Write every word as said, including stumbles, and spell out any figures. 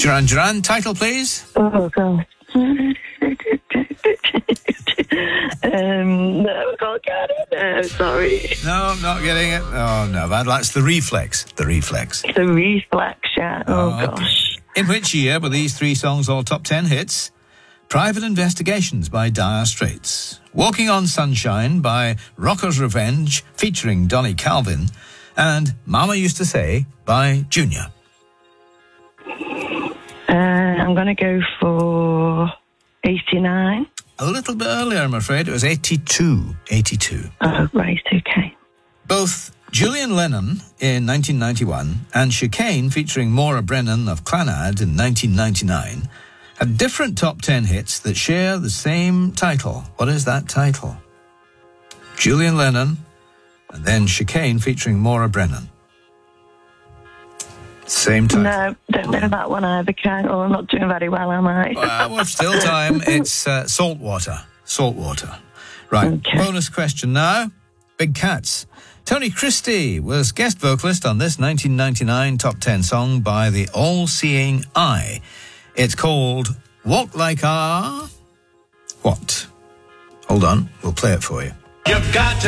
Duran Duran, title please. Oh, God. um, no, I can't get it. No, sorry. No, I'm not getting it. Oh, no, that, that's The Reflex. The Reflex. The Reflex, yeah. Oh, Oh, okay. gosh. In which year were these three songs all top ten hits? Private Investigations by Dire Straits, Walking on Sunshine by Rocker's Revenge featuring Donny Calvin, and Mama Used to Say by Junior. Uh, I'm going to go for eighty-nine. A little bit earlier, I'm afraid. It was eighty-two. eighty-two. Oh, right, okay. Both Julian Lennon in nineteen ninety-one and Chicane featuring Maura Brennan of Clannad in nineteen ninety-nine had different top ten hits that share the same title. What is that title? Julian Lennon and then Chicane featuring Maura Brennan. Same title. No, don't know that one either, Kate. Oh, I'm not doing very well, am I? Well, we've still time. It's uh, Saltwater. Saltwater. Right, Okay. Bonus question now. Big Cats. Tony Christie was guest vocalist on this nineteen ninety-nine top ten song by the All-Seeing Eye. It's called Walk Like a... What? Hold on, we'll play it for you. You've got to